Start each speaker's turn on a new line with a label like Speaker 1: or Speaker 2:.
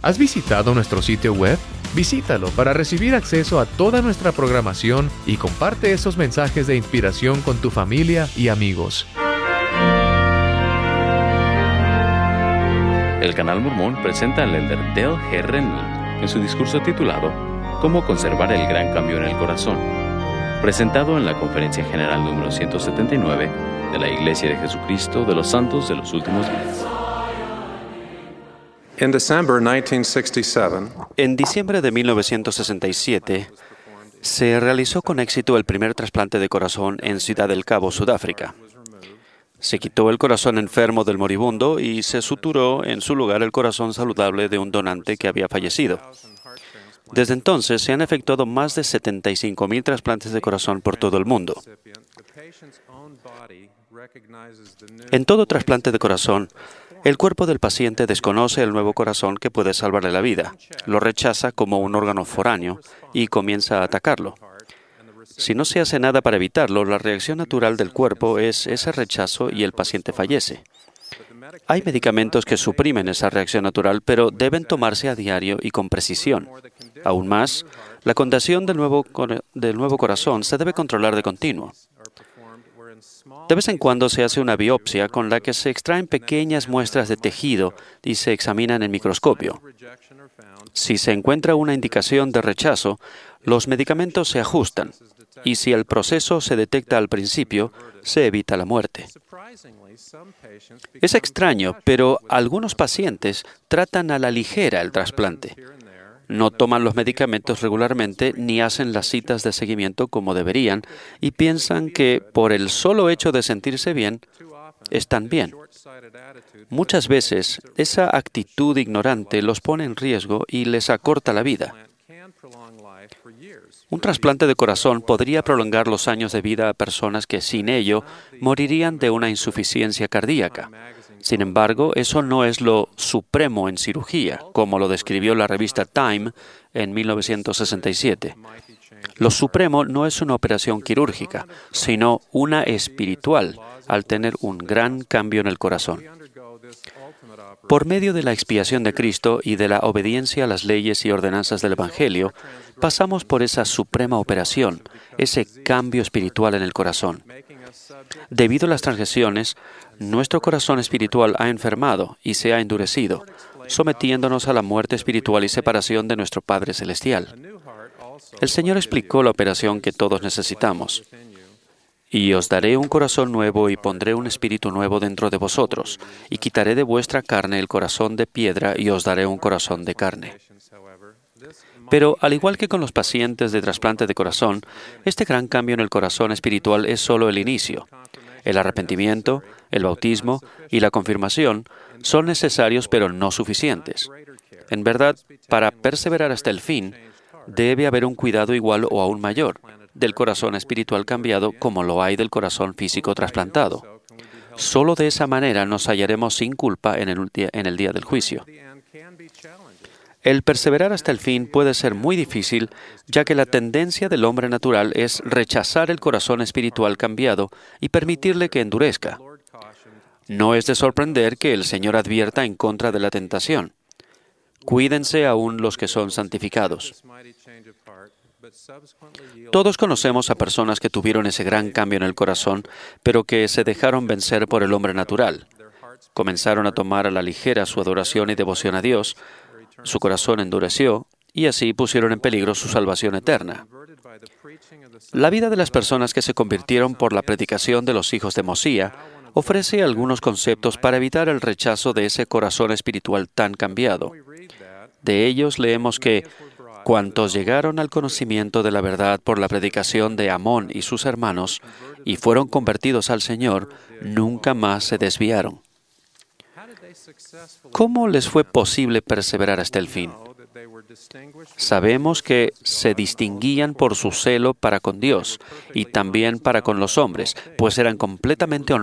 Speaker 1: ¿Has visitado nuestro sitio web? Visítalo para recibir acceso a toda nuestra programación y comparte esos mensajes de inspiración con tu familia y amigos.
Speaker 2: El Canal Mormón presenta al elder Dale G. Rennie en su discurso titulado «Cómo conservar el gran cambio en el corazón», presentado en la Conferencia General número 179 de la Iglesia de Jesucristo de los Santos de los Últimos Días.
Speaker 3: En diciembre de 1967, se realizó con éxito el primer trasplante de corazón en Ciudad del Cabo, Sudáfrica. Se quitó el corazón enfermo del moribundo y se suturó en su lugar el corazón saludable de un donante que había fallecido. Desde entonces se han efectuado más de 75,000 trasplantes de corazón por todo el mundo. En todo trasplante de corazón, el cuerpo del paciente desconoce el nuevo corazón que puede salvarle la vida, lo rechaza como un órgano foráneo y comienza a atacarlo. Si no se hace nada para evitarlo, la reacción natural del cuerpo es ese rechazo y el paciente fallece. Hay medicamentos que suprimen esa reacción natural, pero deben tomarse a diario y con precisión. Aún más, la condición del nuevo corazón se debe controlar de continuo. De vez en cuando se hace una biopsia con la que se extraen pequeñas muestras de tejido y se examinan en microscopio. Si se encuentra una indicación de rechazo, los medicamentos se ajustan y si el proceso se detecta al principio, se evita la muerte. Es extraño, pero algunos pacientes tratan a la ligera el trasplante. No toman los medicamentos regularmente ni hacen las citas de seguimiento como deberían y piensan que por el solo hecho de sentirse bien, están bien. Muchas veces, esa actitud ignorante los pone en riesgo y les acorta la vida. Un trasplante de corazón podría prolongar los años de vida a personas que sin ello morirían de una insuficiencia cardíaca. Sin embargo, eso no es lo supremo en cirugía, como lo describió la revista Time en 1967. Lo supremo no es una operación quirúrgica, sino una espiritual, al tener un gran cambio en el corazón. Por medio de la expiación de Cristo y de la obediencia a las leyes y ordenanzas del Evangelio, pasamos por esa suprema operación, ese cambio espiritual en el corazón. Debido a las transgresiones, nuestro corazón espiritual ha enfermado y se ha endurecido, sometiéndonos a la muerte espiritual y separación de nuestro Padre Celestial. El Señor explicó la operación que todos necesitamos. Y os daré un corazón nuevo y pondré un espíritu nuevo dentro de vosotros, y quitaré de vuestra carne el corazón de piedra y os daré un corazón de carne. Pero, al igual que con los pacientes de trasplante de corazón, este gran cambio en el corazón espiritual es solo el inicio. El arrepentimiento, el bautismo y la confirmación son necesarios pero no suficientes. En verdad, para perseverar hasta el fin, debe haber un cuidado igual o aún mayor del corazón espiritual cambiado como lo hay del corazón físico trasplantado. Solo de esa manera nos hallaremos sin culpa en el día del juicio. El perseverar hasta el fin puede ser muy difícil, ya que la tendencia del hombre natural es rechazar el corazón espiritual cambiado y permitirle que endurezca. No es de sorprender que el Señor advierta en contra de la tentación. Cuídense aún los que son santificados. Todos conocemos a personas que tuvieron ese gran cambio en el corazón, pero que se dejaron vencer por el hombre natural. Comenzaron a tomar a la ligera su adoración y devoción a Dios, su corazón endureció, y así pusieron en peligro su salvación eterna. La vida de las personas que se convirtieron por la predicación de los hijos de Mosía ofrece algunos conceptos para evitar el rechazo de ese corazón espiritual tan cambiado. De ellos leemos que cuantos llegaron al conocimiento de la verdad por la predicación de Amón y sus hermanos y fueron convertidos al Señor, nunca más se desviaron. ¿Cómo les fue posible perseverar hasta el fin? Sabemos que se distinguían por su celo para con Dios y también para con los hombres, pues eran completamente